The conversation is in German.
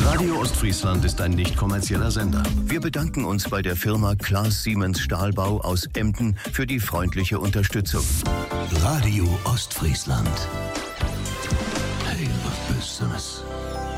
Radio Ostfriesland ist ein nicht kommerzieller Sender. Wir bedanken uns bei der Firma Klaas Siemens Stahlbau aus Emden für die freundliche Unterstützung. Radio Ostfriesland. Hele Business.